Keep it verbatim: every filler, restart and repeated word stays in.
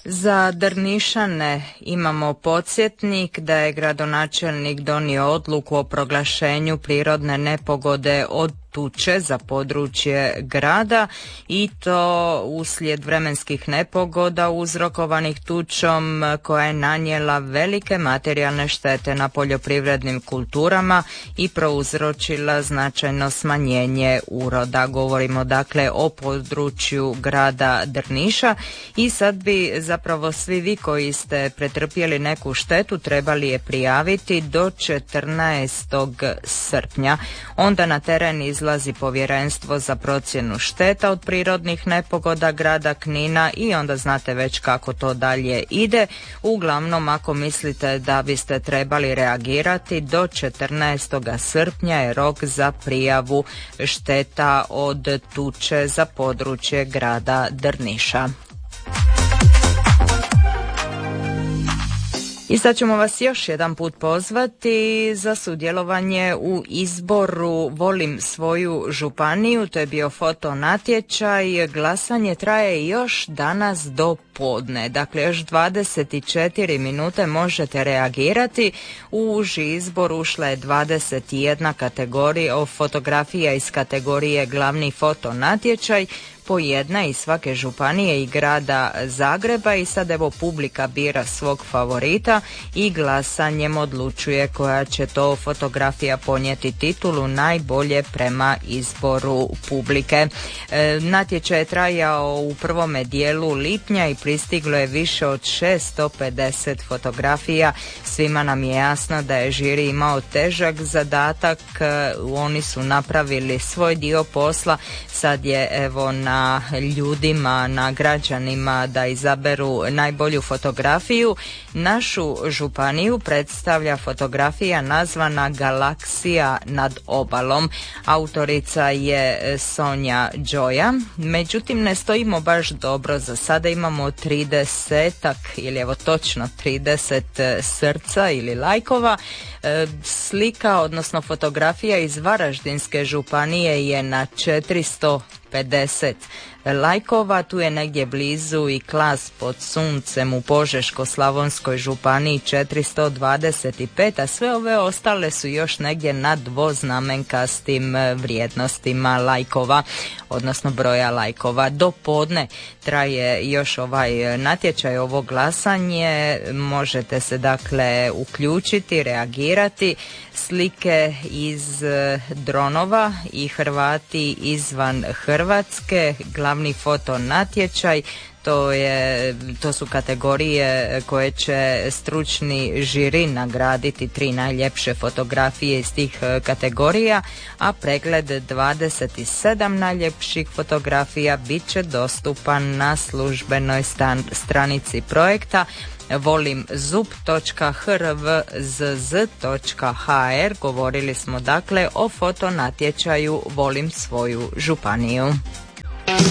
Za Drnišane imamo podsjetnik da je gradonačelnik donio odluku o proglašenju prirodne nepogode od tuče za područje grada i to uslijed vremenskih nepogoda uzrokovanih tučom koja je nanijela velike materijalne štete na poljoprivrednim kulturama i prouzročila značajno smanjenje uroda. Govorimo dakle o području grada Drniša i sad bi zapravo svi vi koji ste pretrpjeli neku štetu trebali je prijaviti do četrnaestog srpnja. Onda na teren izlazi Povjerenstvo za procjenu šteta od prirodnih nepogoda grada Knina i onda znate već kako to dalje ide. Uglavnom, ako mislite da biste trebali reagirati, do četrnaestog srpnja je rok za prijavu šteta od tuče za područje grada Drniša. I sad ćemo vas još jedan put pozvati za sudjelovanje u izboru Volim svoju županiju. To je bio foto natječaj. Glasanje traje još danas do podne. Dakle, još dvadeset četiri minute možete reagirati. U uži izbor ušla je dvadeset jedna kategorija, fotografija iz kategorije glavni foto natječaj, po jedna iz svake županije i grada Zagreba i sad evo publika bira svog favorita i glasanjem odlučuje koja će to fotografija ponijeti titulu najbolje prema izboru publike. E, natječaj je trajao u prvome dijelu lipnja i pristiglo je više od šesto pedeset fotografija. Svima nam je jasno da je žiri imao težak zadatak, oni su napravili svoj dio posla, sad je evo na na ljudima, na građanima da izaberu najbolju fotografiju. Našu županiju predstavlja fotografija nazvana Galaksija nad obalom. Autorica je Sonja Đoja, međutim ne stojimo baš dobro. Za sada imamo tridesetak ili evo točno trideset srca ili lajkova. Slika, odnosno fotografija iz Varaždinske županije je na četiristo pedeset lajkova, tu je negdje blizu i Klas pod suncem u Požeško-slavonskoj županiji četiristo dvadeset pet, a sve ove ostale su još negdje na dvoznamenkastim vrijednostima lajkova, odnosno broja lajkova. Do podne traje još ovaj natječaj, ovo glasanje, možete se dakle uključiti, reagirati. Slike iz dronova i Hrvati izvan Hrvatske, glavni foto natječaj, to, je, to su kategorije koje će stručni žiri nagraditi tri najljepše fotografije iz tih kategorija, a pregled dvadeset sedam najljepših fotografija bit će dostupan na službenoj stan, stranici projekta volim zup točka h r v z z točka h r. Govorili smo dakle o fotonatječaju Volim svoju županiju.